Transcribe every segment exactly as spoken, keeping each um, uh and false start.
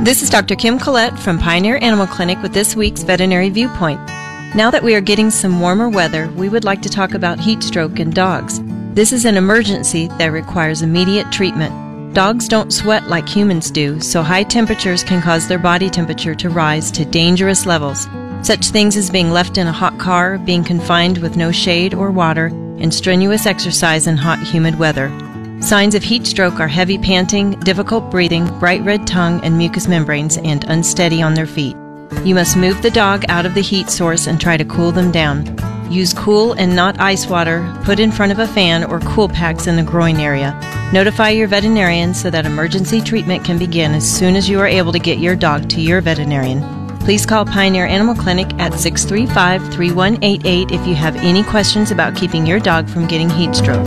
This is Doctor Kim Collette from Pioneer Animal Clinic with this week's Veterinary Viewpoint. Now that we are getting some warmer weather, we would like to talk about heat stroke in dogs. This is an emergency that requires immediate treatment. Dogs don't sweat like humans do, so high temperatures can cause their body temperature to rise to dangerous levels. Such things as being left in a hot car, being confined with no shade or water, and strenuous exercise in hot, humid weather. Signs of heat stroke are heavy panting, difficult breathing, bright red tongue and mucous membranes, and unsteady on their feet. You must move the dog out of the heat source and try to cool them down. Use cool and not ice water, put in front of a fan, or cool packs in the groin area. Notify your veterinarian so that emergency treatment can begin as soon as you are able to get your dog to your veterinarian. Please call Pioneer Animal Clinic at six three five, three one eight eight if you have any questions about keeping your dog from getting heat stroke.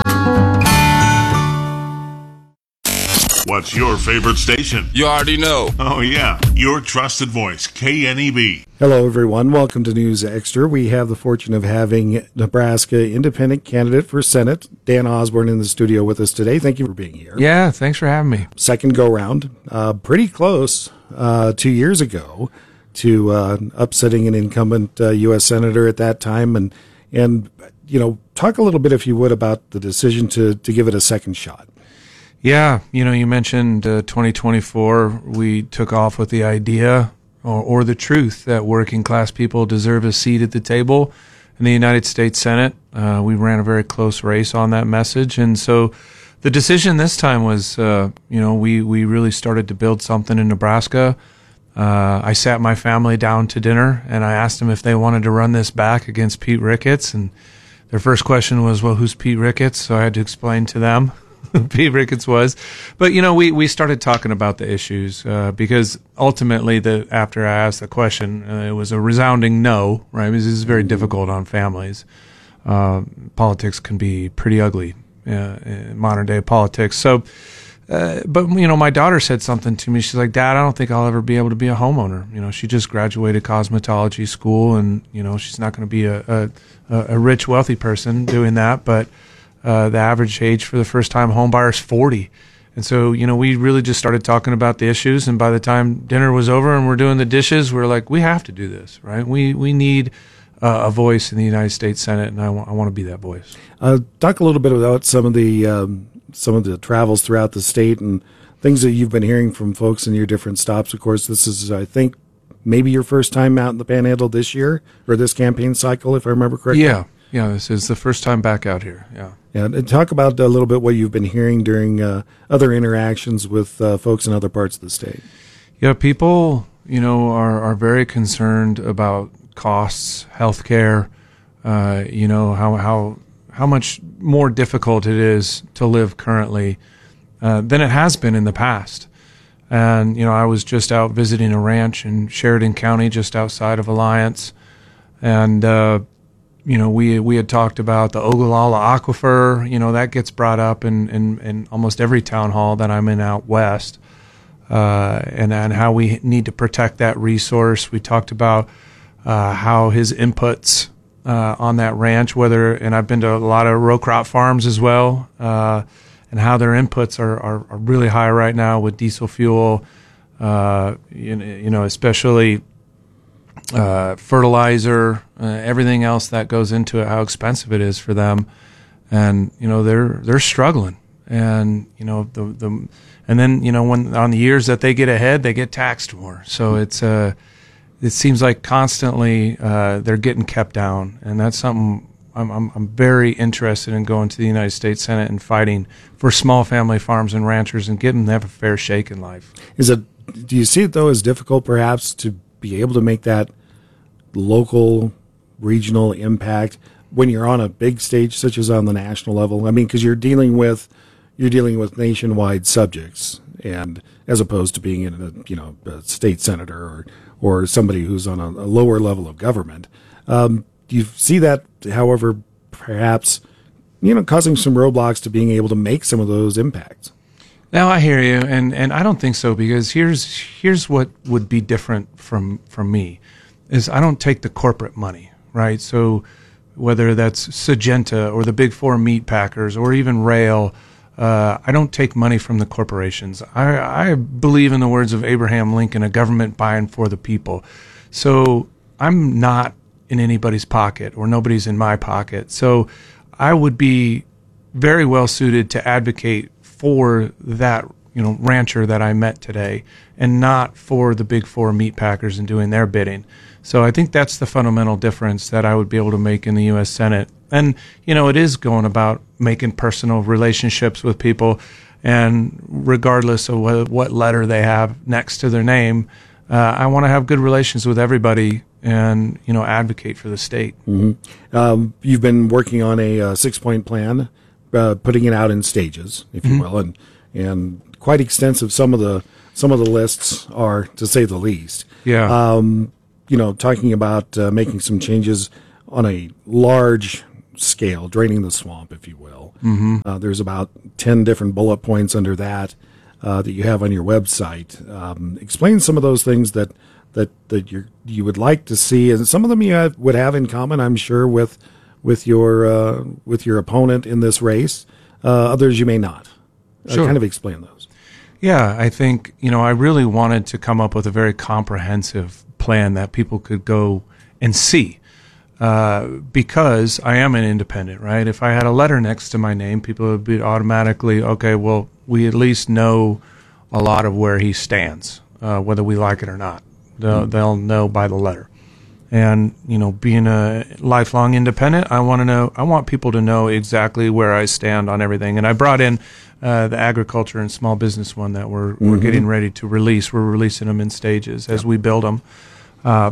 What's your favorite station? You already know. Oh, yeah. Your trusted voice, K N E B. Hello, everyone. Welcome to News Extra. We have the fortune of having Nebraska independent candidate for Senate, Dan Osborne, in the studio with us today. Thank you for being here. Yeah, thanks for having me. Second go-round. Uh, pretty close uh, two years ago to uh, upsetting an incumbent uh, U S Senator at that time. And, and, you know, talk a little bit, if you would, about the decision to, to give it a second shot. Yeah, you know, you mentioned uh, twenty twenty-four, we took off with the idea or, or the truth that working class people deserve a seat at the table in the United States Senate. Uh, we ran a very close race on that message. And so the decision this time was, uh, you know, we, we really started to build something in Nebraska. Uh, I sat my family down to dinner and I asked them if they wanted to run this back against Pete Ricketts. And their first question was, well, who's Pete Ricketts? So I had to explain to them who Pete Ricketts was. But, you know, we, we started talking about the issues uh, because ultimately, the after I asked the question, uh, it was a resounding no, right? Because this is very difficult on families. Uh, politics can be pretty ugly uh, in modern day politics. So, uh, but, you know, my daughter said something to me. She's like, Dad, I don't think I'll ever be able to be a homeowner. You know, she just graduated cosmetology school and, you know, she's not going to be a, a, a rich, wealthy person doing that. But Uh, the average age for the first-time home buyer is forty. And so, you know, we really just started talking about the issues, and by the time dinner was over and we're doing the dishes, we're like, we have to do this, right? We we need uh, a voice in the United States Senate, and I, wa- I want to be that voice. Uh, talk a little bit about some of the um, some of the travels throughout the state and things that you've been hearing from folks in your different stops. Of course, this is, I think, maybe your first time out in the Panhandle this year, or this campaign cycle, if I remember correctly. Yeah. Yeah, this is the first time back out here. Yeah. Yeah, and talk about a little bit what you've been hearing during uh, other interactions with uh, folks in other parts of the state. Yeah, people, you know, are, are very concerned about costs, healthcare, uh, you know, how, how, how much more difficult it is to live currently uh, than it has been in the past. And, you know, I was just out visiting a ranch in Sheridan County, just outside of Alliance, and, uh, you know, we we had talked about the Ogallala Aquifer. You know, that gets brought up in, in, in almost every town hall that I'm in out west, uh, and, and how we need to protect that resource. We talked about uh, how his inputs uh, on that ranch, whether, and I've been to a lot of row crop farms as well, uh, and how their inputs are, are, are really high right now with diesel fuel, uh, you, you know, especially Uh, fertilizer, uh, everything else that goes into it, how expensive it is for them, and you know they're they're struggling, and you know the the, and then you know when on the years that they get ahead, they get taxed more. So it's uh, it seems like constantly uh, they're getting kept down, and that's something I'm I'm I'm very interested in going to the United States Senate and fighting for small family farms and ranchers and getting them to have a fair shake in life. Is it? Do you see it though as difficult, perhaps, to be able to make that local, regional impact when you're on a big stage such as on the national level? I mean, because you're dealing with you're dealing with nationwide subjects, and as opposed to being in a you know a state senator or or somebody who's on a, a lower level of government. Um, do you see that, however, perhaps you know causing some roadblocks to being able to make some of those impacts? Now I hear you, and, and I don't think so, because here's here's what would be different from from me, is I don't take the corporate money, right? So whether that's Syngenta or the big four meat packers or even rail, Uh, I don't take money from the corporations. I, I believe in the words of Abraham Lincoln, a government by and for the people. So I'm not in anybody's pocket, or nobody's in my pocket. So I would be very well suited to advocate for that, you know, rancher that I met today, and not for the big four meat packers and doing their bidding. So I think that's the fundamental difference that I would be able to make in the U S Senate. And, you know, it is going about making personal relationships with people, and regardless of what, what letter they have next to their name, uh, I want to have good relations with everybody and, you know, advocate for the state. Mm-hmm. Um, you've been working on a uh, six-point plan, uh, putting it out in stages, if you mm-hmm. will, and and quite extensive. Some of the some of the lists are, to say the least. Yeah. Um, you know, talking about uh, making some changes on a large scale, draining the swamp, if you will. Mm-hmm. Uh, there's about ten different bullet points under that uh, that you have on your website. Um, explain some of those things that that that you you would like to see, and some of them you have, would have in common, I'm sure, with with your uh, with your opponent in this race. Uh, others you may not. Sure. Uh, kind of explain those. Yeah, I think, you know, I really wanted to come up with a very comprehensive plan that people could go and see. Uh, because I am an independent, right? If I had a letter next to my name, people would be automatically, okay, well, we at least know a lot of where he stands, uh, whether we like it or not. They'll, mm-hmm. they'll know by the letter. And, you know, being a lifelong independent, I want to know, I want people to know exactly where I stand on everything. And I brought in uh, the agriculture and small business one that we're, mm-hmm. we're getting ready to release. We're releasing them in stages as yep. we build them. Uh,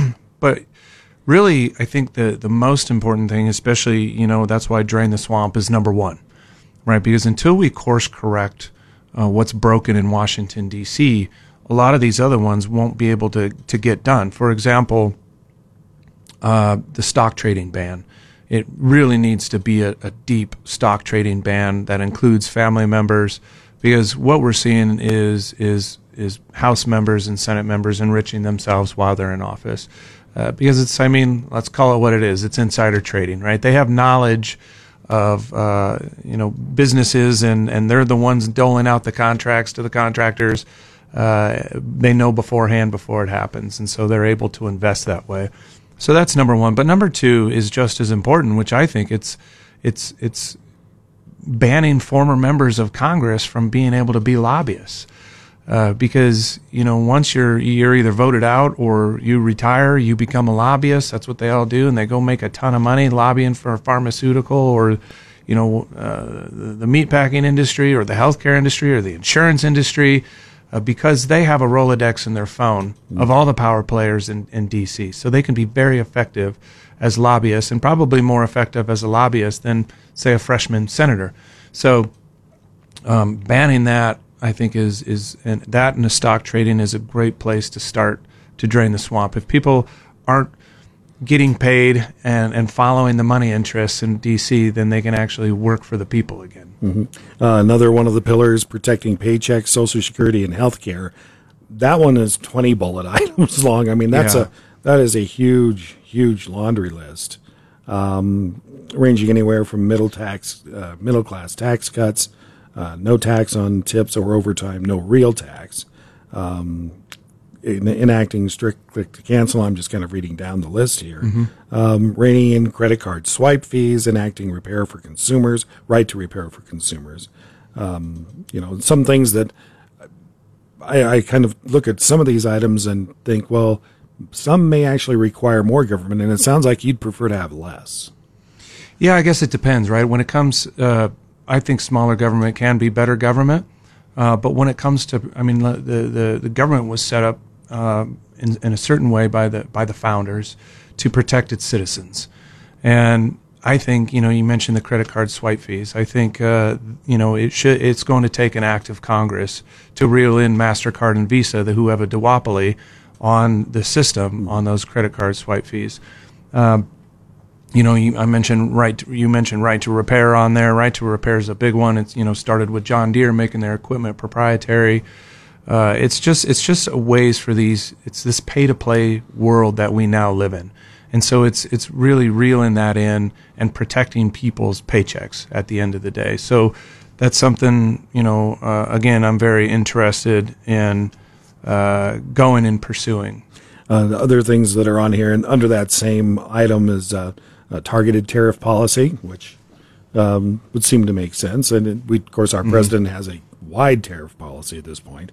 but really, I think the, the most important thing, especially, you know, that's why Drain the Swamp is number one, right? Because until we course correct uh, what's broken in Washington, D C, a lot of these other ones won't be able to, to get done. For example, uh, the stock trading ban. It really needs to be a, a deep stock trading ban that includes family members, because what we're seeing is is is House members and Senate members enriching themselves while they're in office. Uh, because it's, I mean, let's call it what it is. It's insider trading, right? They have knowledge of, uh, you know, businesses, and, and they're the ones doling out the contracts to the contractors. Uh, they know beforehand before it happens, and so they're able to invest that way. So that's number one. But number two is just as important, which I think it's it's it's banning former members of Congress from being able to be lobbyists. Uh, because, you know, once you're you're either voted out or you retire, you become a lobbyist. That's what they all do, and they go make a ton of money lobbying for a pharmaceutical, or, you know, uh, the, the meatpacking industry, or the healthcare industry, or the insurance industry, uh, because they have a Rolodex in their phone mm-hmm. of all the power players in, in D C. So they can be very effective as lobbyists, and probably more effective as a lobbyist than, say, a freshman senator. So um, banning that, I think, is is and that and the stock trading is a great place to start to drain the swamp. If people aren't getting paid and, and following the money interests in D C, then they can actually work for the people again. Mm-hmm. Uh, another one of the pillars, protecting paychecks, Social Security, and health care. That one is twenty bullet items long. I mean, that's yeah. a that is a huge, huge laundry list, um, ranging anywhere from middle tax, uh, middle class tax cuts. Uh, no tax on tips or overtime, no real tax. Um, in, enacting strict click to cancel, I'm just kind of reading down the list here. Mm-hmm. Um, reining in credit card swipe fees, enacting repair for consumers, right to repair for consumers. Um, you know, some things that I, I kind of look at some of these items and think, well, some may actually require more government, and it sounds like you'd prefer to have less. Yeah, I guess it depends, right? When it comes... Uh, I think smaller government can be better government, uh, but when it comes to, I mean, the the, the government was set up uh, in, in a certain way by the by the founders to protect its citizens, and I think, you know, you mentioned the credit card swipe fees. I think uh, you know it should it's going to take an act of Congress to reel in MasterCard and Visa, the who have a duopoly on the system on those credit card swipe fees. Uh, You know, you, I mentioned right. To, you mentioned right to repair on there. Right to repair is a big one. It's, you know, started with John Deere making their equipment proprietary. Uh, it's just it's just ways for these. It's this pay to play world that we now live in, and so it's it's really reeling that in and protecting people's paychecks at the end of the day. So that's something, you know, uh, again, I'm very interested in uh, going and pursuing. Uh, the other things that are on here and under that same item is uh, a targeted tariff policy, which um, would seem to make sense. And it, we, of course, our mm-hmm. president has a wide tariff policy at this point.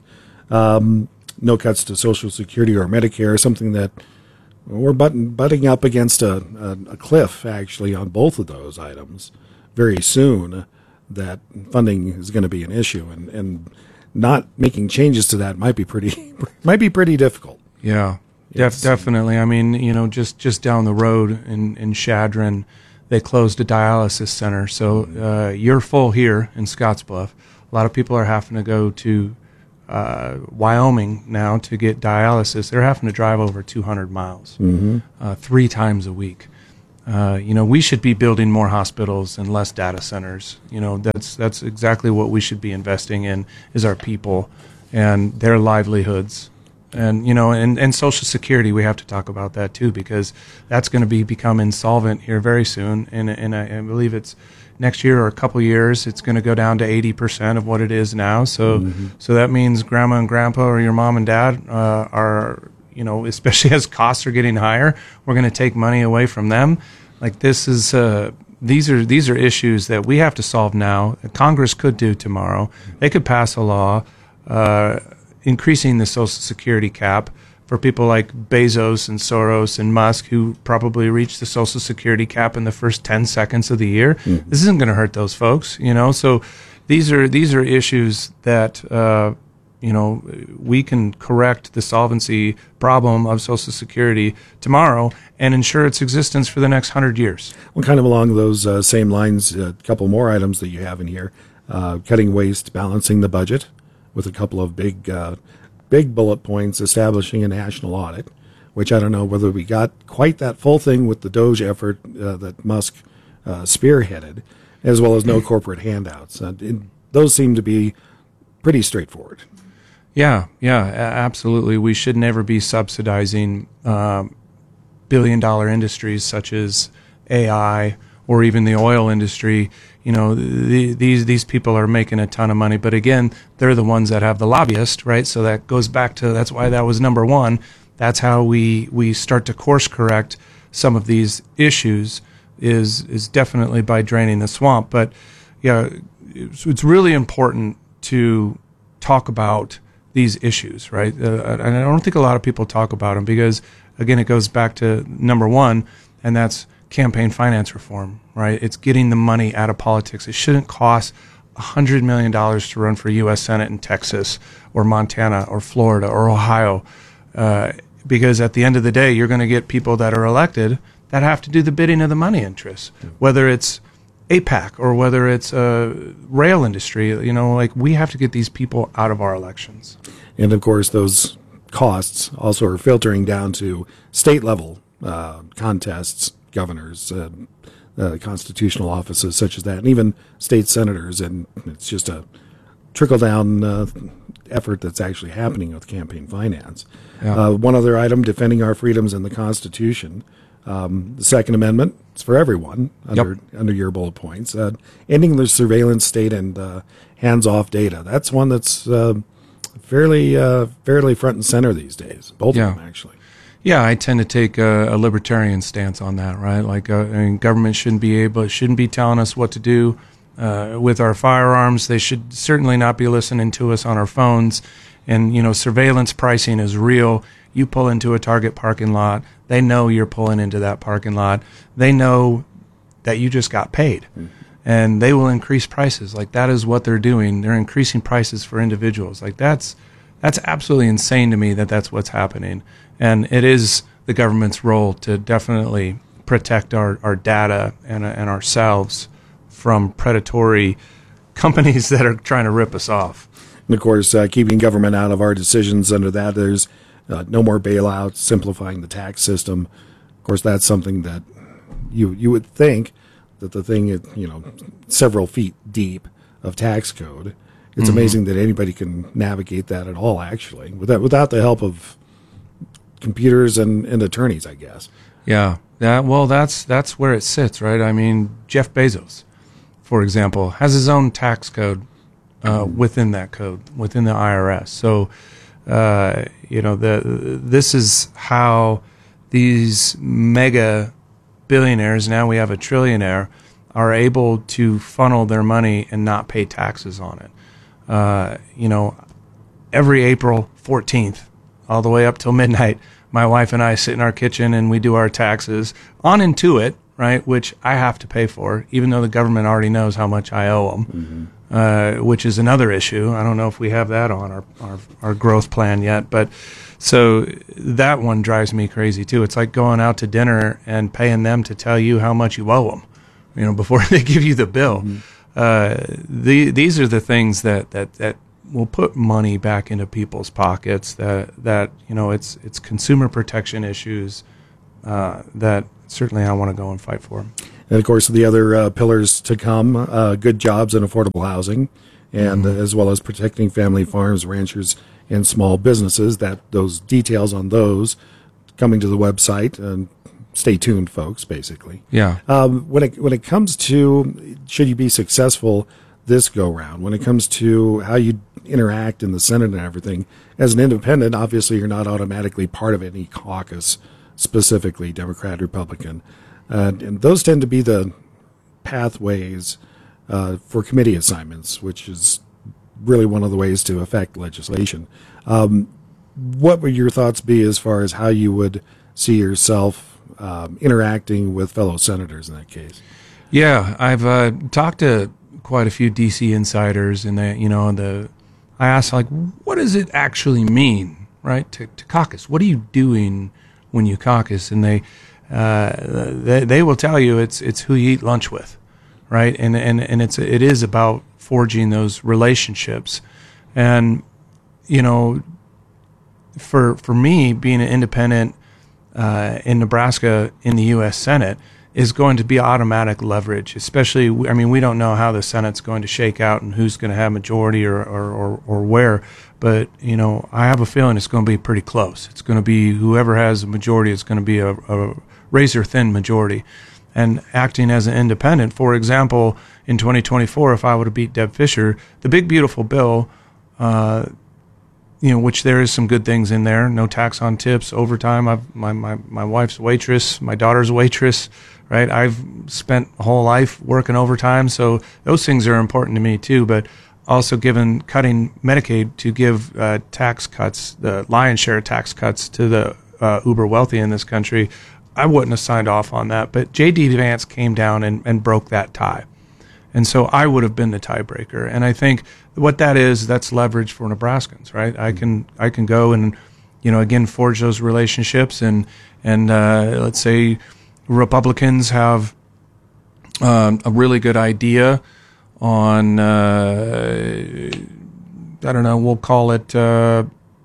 Um, no cuts to Social Security or Medicare, something that we're button, butting up against a, a, a cliff, actually, on both of those items very soon, that funding is going to be an issue. And, and not making changes to that might be pretty might be pretty difficult. Yeah. Def- definitely. I mean, you know, just, just down the road in, in Chadron, they closed a dialysis center. So uh, you're full here in Scottsbluff. A lot of people are having to go to uh, Wyoming now to get dialysis. They're having to drive over two hundred miles mm-hmm. uh, three times a week. Uh, you know, we should be building more hospitals and less data centers. You know, that's that's exactly what we should be investing in, is our people and their livelihoods. And, you know, and, and Social Security, we have to talk about that too, because that's going to be become insolvent here very soon. And, and I, I believe it's next year or a couple years, it's going to go down to eighty percent of what it is now. So, mm-hmm. so that means grandma and grandpa or your mom and dad uh, are, you know, especially as costs are getting higher, we're going to take money away from them. Like this is, uh, these are, these are issues that we have to solve now. Congress could do tomorrow. They could pass a law, uh, increasing the Social Security cap for people like Bezos and Soros and Musk, who probably reached the Social Security cap in the first ten seconds of the year. Mm-hmm. This isn't going to hurt those folks, you know. So these are these are issues that uh, you know we can correct the solvency problem of Social Security tomorrow and ensure its existence for the next hundred years. Well, kind of along those uh, same lines, a couple more items that you have in here: uh, cutting waste, balancing the budget, with a couple of big uh, big bullet points, establishing a national audit, which I don't know whether we got quite that full thing with the Doge effort uh, that Musk uh, spearheaded, as well as no corporate handouts. Uh, it, those seem to be pretty straightforward. Yeah, yeah, absolutely. We should never be subsidizing um, billion-dollar industries such as A I or even the oil industry. You know, the, these these people are making a ton of money, but again, they're the ones that have the lobbyists, right? So that goes back to, that's why that was number one. That's how we we start to course correct some of these issues, is is definitely by draining the swamp. But yeah, it's, it's really important to talk about these issues, right? Uh, and I don't think a lot of people talk about them because, again, it goes back to number one, and that's campaign finance reform, right? It's getting the money out of politics. It shouldn't cost one hundred million dollars to run for U S Senate in Texas or Montana or Florida or Ohio, uh, because at the end of the day, you're going to get people that are elected that have to do the bidding of the money interests, whether it's APAC or whether it's a uh, rail industry. You know, like, we have to get these people out of our elections. And, of course, those costs also are filtering down to state-level uh, contests, governors, uh, uh, constitutional offices such as that, and even state senators. And it's just a trickle-down uh, effort that's actually happening with campaign finance. Yeah. Uh, one other item, defending our freedoms in the Constitution. Um, the Second Amendment, it's for everyone under yep. under your bullet points. Uh, ending the surveillance state and uh, hands-off data. That's one that's uh, fairly uh, fairly front and center these days. Both yeah. of them, actually. Yeah, I tend to take a, a libertarian stance on that, right? Like, uh, I mean, government shouldn't be able, shouldn't be telling us what to do uh, with our firearms. They should certainly not be listening to us on our phones. And, you know, surveillance pricing is real. You pull into a Target parking lot, they know you're pulling into that parking lot. They know that you just got paid. Mm-hmm. And they will increase prices. Like, that is what they're doing. They're increasing prices for individuals. Like, that's that's absolutely insane to me that that's what's happening. And it is the government's role to definitely protect our, our data and, and ourselves from predatory companies that are trying to rip us off. And, of course, uh, keeping government out of our decisions under that, there's uh, no more bailouts, simplifying the tax system. Of course, that's something that you you would think that the thing is, you know, several feet deep of tax code. It's mm-hmm. amazing that anybody can navigate that at all, actually, without, without the help of computers and, and attorneys, I guess. Yeah. That, well, that's that's where it sits, right? I mean, Jeff Bezos, for example, has his own tax code uh, within that code, within the I R S. So, uh, you know, the this is how these mega billionaires, now we have a trillionaire, are able to funnel their money and not pay taxes on it. Uh, you know, every April fourteenth, all the way up till midnight, my wife and I sit in our kitchen and we do our taxes on Intuit, right, which I have to pay for, even though the government already knows how much I owe them, mm-hmm. uh, which is another issue. I don't know if we have that on our, our, our growth plan yet, but so that one drives me crazy too. It's like going out to dinner and paying them to tell you how much you owe them, you know, before they give you the bill. Mm-hmm. Uh, the, these are the things that, that, that will put money back into people's pockets, that, that you know, it's, it's consumer protection issues uh, that certainly I want to go and fight for. And, of course, the other uh, pillars to come, uh, good jobs and affordable housing, and mm-hmm. uh, as well as protecting family farms, ranchers, and small businesses. That those details on those coming to the website, and stay tuned, folks, basically. Yeah. Um, when it when it comes to, should you be successful this go-round, when it comes to how you interact in the Senate and everything, as an independent, obviously you're not automatically part of any caucus, specifically Democrat, Republican. Uh, and those tend to be the pathways uh, for committee assignments, which is really one of the ways to affect legislation. Um, what would your thoughts be as far as how you would see yourself um, interacting with fellow senators in that case? Yeah, I've uh, talked to quite a few D C insiders, and they, you know, the I asked, like, what does it actually mean, right, to, to caucus? What are you doing when you caucus? And they, uh, they they will tell you it's it's who you eat lunch with, right? And and and it's it is about forging those relationships, and you know, for for me, being an independent uh, in Nebraska in the U S Senate is going to be automatic leverage, especially, I mean, we don't know how the Senate's going to shake out and who's going to have majority or, or, or, or where, but, you know, I have a feeling it's going to be pretty close. It's going to be whoever has a majority, it's going to be a, a razor-thin majority. And acting as an independent, for example, in twenty twenty-four, if I would have beat Deb Fischer, the big, beautiful bill, uh, you know, which there is some good things in there, no tax on tips, overtime. I've, my, my, my wife's a waitress, my daughter's a waitress, right? I've spent a whole life working overtime, so those things are important to me too. But also given cutting Medicaid to give uh, tax cuts, the lion's share tax cuts to the uh, uber wealthy in this country, I wouldn't have signed off on that. But J D Vance came down and, and broke that tie. And so I would have been the tiebreaker. And I think what that is, that's leverage for Nebraskans, right? I can I can go and, you know, again, forge those relationships. And, and uh, let's say Republicans have um, a really good idea on, uh, I don't know, we'll call it uh,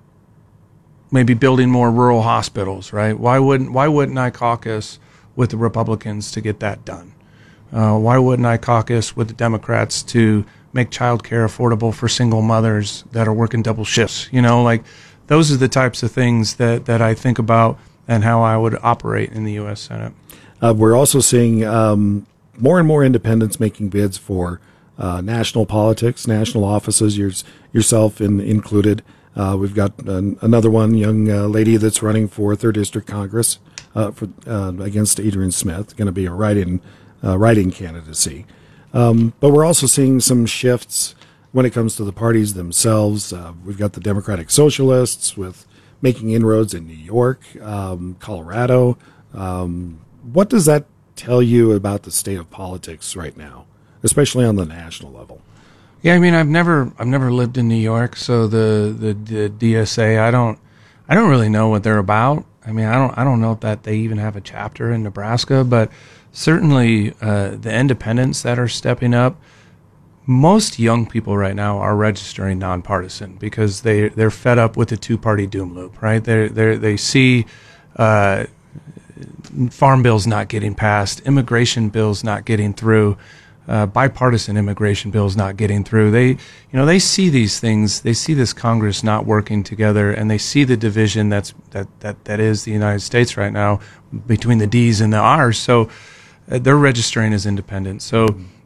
maybe building more rural hospitals, right? Why wouldn't, why wouldn't I caucus with the Republicans to get that done? Uh, why wouldn't I caucus with the Democrats to make child care affordable for single mothers that are working double shifts? You know, like those are the types of things that, that I think about and how I would operate in the U S Senate. Uh, we're also seeing um, more and more independents making bids for uh, national politics, national offices, yours, yourself in, included. Uh, we've got an, another one, young uh, lady that's running for third District Congress uh, for, uh, against Adrian Smith, going to be a write-in Uh, writing candidacy. Um, but we're also seeing some shifts when it comes to the parties themselves. Uh, we've got the Democratic Socialists with making inroads in New York, um, Colorado. Um, what does that tell you about the state of politics right now, especially on the national level? Yeah, I mean, I've never, I've never lived in New York, so the, the, the D S A, I don't, I don't really know what they're about. I mean, I don't, I don't know if that they even have a chapter in Nebraska, but certainly uh, the independents that are stepping up, most young people right now are registering nonpartisan because they, they're fed up with the two-party doom loop, right? They they they see uh, farm bills not getting passed, immigration bills not getting through, uh, bipartisan immigration bills not getting through. They, you know, they see these things. They see this Congress not working together, and they see the division that's that that that is the United States right now between the D's and the R's. So uh, they're registering as independent. So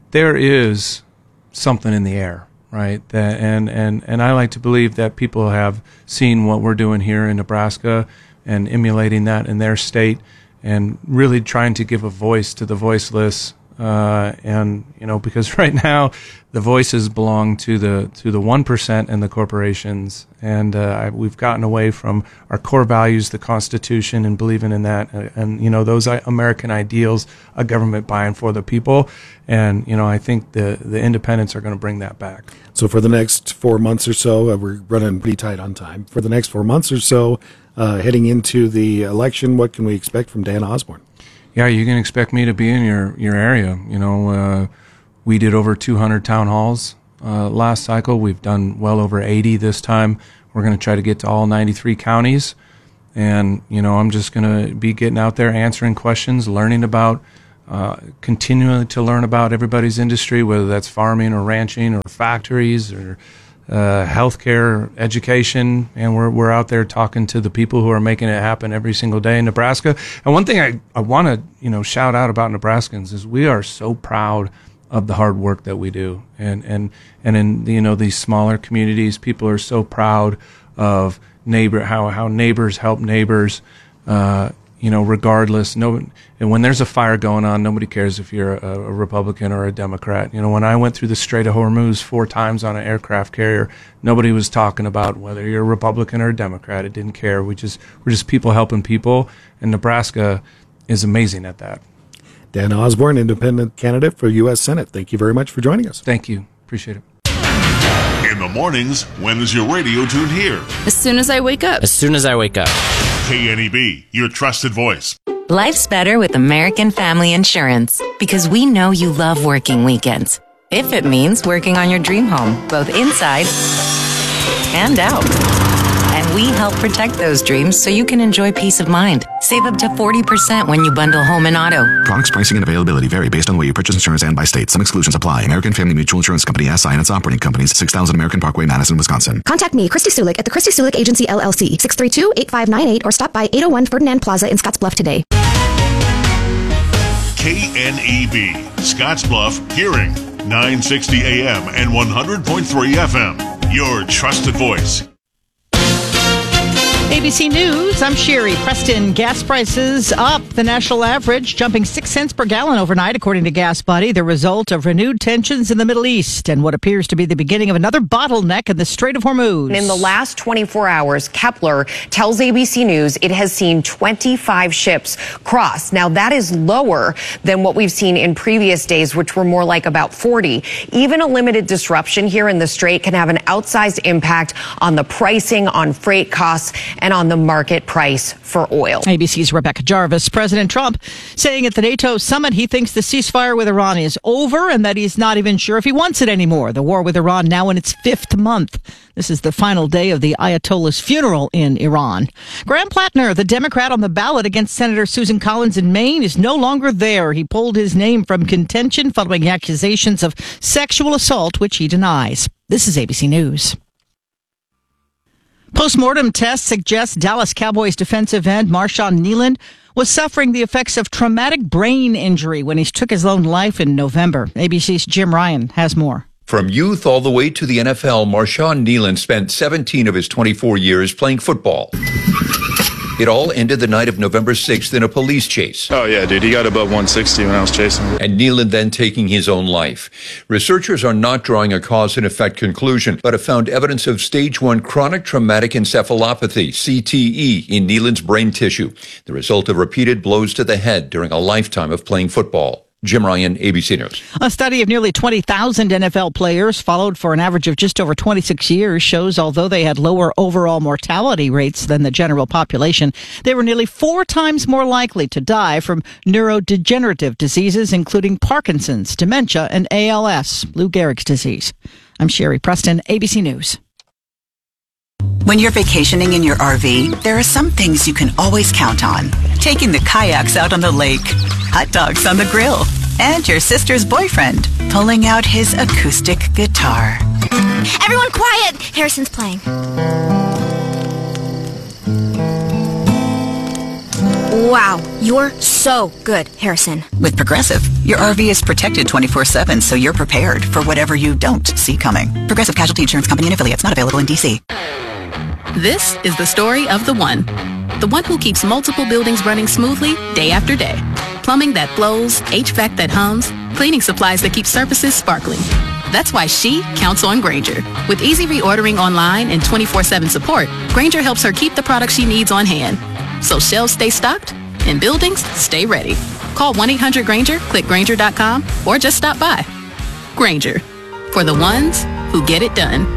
there is something in the air, right? That, and, and, and I like to believe that people have seen what we're doing here in Nebraska and emulating that in their state and really trying to give a voice to the voiceless. Uh, and, you know, because right now the voices belong to the to the one percent and the corporations. And uh, we've gotten away from our core values, the Constitution, and believing in that. Uh, and, you know, those American ideals, a government by and for the people. And, you know, I think the, the independents are going to bring that back. So for the next four months or so, uh, we're running pretty tight on time. For the next four months or so, uh, heading into the election, what can we expect from Dan Osborne? Yeah, you can expect me to be in your, your area. You know, uh, we did over two hundred town halls uh, last cycle. We've done well over eighty this time. We're going to try to get to all ninety-three counties. And, you know, I'm just going to be getting out there, answering questions, learning about, uh, continuing to learn about everybody's industry, whether that's farming or ranching or factories or uh, healthcare, education, and we're we're out there talking to the people who are making it happen every single day in Nebraska. And one thing I, I want to you know shout out about Nebraskans is we are so proud of the hard work that we do, and and and in you know these smaller communities, people are so proud of neighbor how how neighbors help neighbors. Uh, You know, regardless, no, and when there's a fire going on, nobody cares if you're a, a Republican or a Democrat. You know, when I went through the Strait of Hormuz four times on an aircraft carrier, nobody was talking about whether you're a Republican or a Democrat. It didn't care. We just we're just people helping people, and Nebraska is amazing at that. Dan Osborne, independent candidate for U S Senate. Thank you very much for joining us. Thank you. Appreciate it. In the mornings, when is your radio tuned here? As soon as I wake up. As soon as I wake up. K N E B, your trusted voice. Life's better with American Family Insurance because we know you love working weekends. If it means working on your dream home, both inside and out. And we help protect those dreams so you can enjoy peace of mind. Save up to forty percent when you bundle home and auto. Products, pricing, and availability vary based on the way you purchase insurance and by state. Some exclusions apply. American Family Mutual Insurance Company, S I and its operating companies, six thousand American Parkway, Madison, Wisconsin. Contact me, Christy Sulik, at the Christy Sulik Agency, L L C, six three two, eight five nine eight, or stop by eight oh one Ferdinand Plaza in Scottsbluff today. K N E B, Scottsbluff Hearing, nine sixty A M and one hundred point three F M. Your trusted voice. A B C News, I'm Sherry Preston. Gas prices up. The national average jumping six cents per gallon overnight, according to Gas Buddy, the result of renewed tensions in the Middle East and what appears to be the beginning of another bottleneck in the Strait of Hormuz. In the last twenty-four hours, Kepler tells A B C News it has seen twenty-five ships cross. Now, that is lower than what we've seen in previous days, which were more like about forty. Even a limited disruption here in the Strait can have an outsized impact on the pricing, on freight costs, and on the market price for oil. A B C's Rebecca Jarvis. President Trump saying at the NATO summit he thinks the ceasefire with Iran is over and that he's not even sure if he wants it anymore. The war with Iran now in its fifth month. This is the final day of the Ayatollah's funeral in Iran. Graham Plattner, the Democrat on the ballot against Senator Susan Collins in Maine, is no longer there. He pulled his name from contention following accusations of sexual assault, which he denies. This is A B C News. Postmortem tests suggest Dallas Cowboys defensive end Marshawn Kneeland was suffering the effects of traumatic brain injury when he took his own life in November. A B C's Jim Ryan has more. From youth all the way to the N F L, Marshawn Kneeland spent seventeen of his twenty-four years playing football. It all ended the night of November sixth in a police chase. Oh, yeah, dude. He got above one sixty when I was chasing him. And Kneeland then taking his own life. Researchers are not drawing a cause and effect conclusion, but have found evidence of stage one chronic traumatic encephalopathy, C T E, in Kneeland's brain tissue, the result of repeated blows to the head during a lifetime of playing football. Jim Ryan, A B C News. A study of nearly twenty thousand N F L players followed for an average of just over twenty-six years shows although they had lower overall mortality rates than the general population, they were nearly four times more likely to die from neurodegenerative diseases, including Parkinson's, dementia, and A L S, Lou Gehrig's disease. I'm Sherry Preston, A B C News. When you're vacationing in your R V, there are some things you can always count on. Taking the kayaks out on the lake, hot dogs on the grill, and your sister's boyfriend pulling out his acoustic guitar. Everyone quiet! Harrison's playing. Wow, you're so good, Harrison. With Progressive, your R V is protected twenty-four seven, so you're prepared for whatever you don't see coming. Progressive Casualty Insurance Company and affiliates, not available in D C. This is the story of the one. The one who keeps multiple buildings running smoothly day after day. Plumbing that flows, H V A C that hums, cleaning supplies that keep surfaces sparkling. That's why she counts on Grainger. With easy reordering online and twenty-four seven support, Grainger helps her keep the products she needs on hand. So shelves stay stocked and buildings stay ready. Call one eight hundred Grainger, click Grainger dot com, or just stop by. Grainger, for the ones who get it done.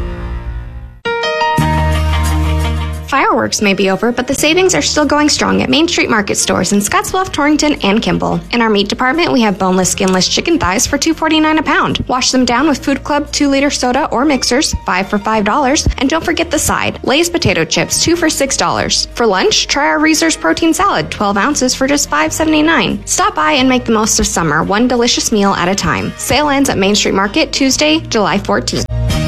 Fireworks may be over, but the savings are still going strong at Main Street Market stores in Scottsbluff, Torrington, and Kimball. In our meat department, we have boneless, skinless chicken thighs for two dollars and forty-nine cents a pound. Wash them down with Food Club two liter soda or mixers, five for five dollars. And don't forget the side, Lay's potato chips, two for six dollars. For lunch, try our Reese's protein salad, twelve ounces for just five dollars and seventy-nine cents. Stop by and make the most of summer, one delicious meal at a time. Sale ends at Main Street Market Tuesday, July fourteenth.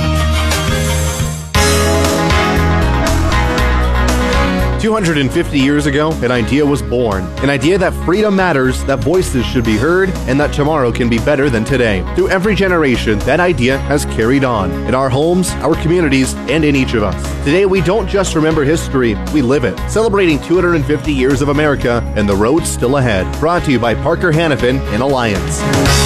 two hundred fifty years ago, an idea was born. An idea that freedom matters, that voices should be heard, and that tomorrow can be better than today. Through every generation, that idea has carried on. In our homes, our communities, and in each of us. Today, we don't just remember history, we live it. Celebrating two hundred fifty years of America and the road still ahead. Brought to you by Parker Hannifin and Alliance.